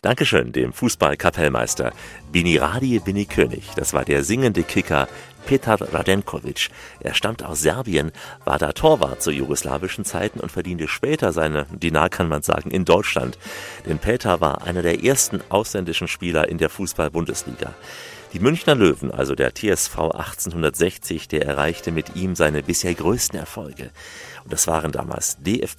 Dankeschön dem Fußball-Kapellmeister. Bini Radi, Bini König. Das war der singende Kicker Petar Radenković. Er stammt aus Serbien, war da Torwart zu jugoslawischen Zeiten und verdiente später seine Dinar, kann man sagen, in Deutschland. Denn Petar war einer der ersten ausländischen Spieler in der Fußball-Bundesliga. Die Münchner Löwen, also der TSV 1860, der erreichte mit ihm seine bisher größten Erfolge. Und das waren damals DFB